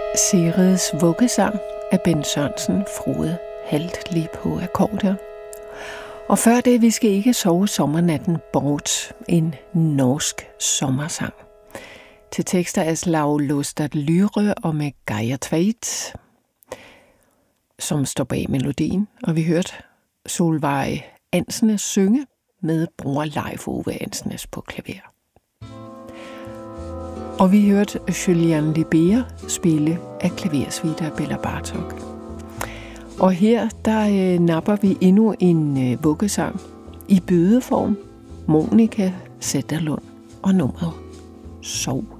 Sigrids vuggesang af Bent Sørensen, Frode Halt lige på akkordeon. Og før det, vi skal ikke sove sommernatten bort, en norsk sommersang. Til tekster af Slag Lostad Lyre og med Geir Tveit, som står bag melodien. Og vi hørte Solveig Ansnes synge med bror Leif Ove Ansnes på klaver. Og vi hørte Julian Libera spille af klaversuite af Bela Bartok. Og her, der napper vi endnu en vuggesang i bødeform. Monika Zetterlund og nummeret Sov.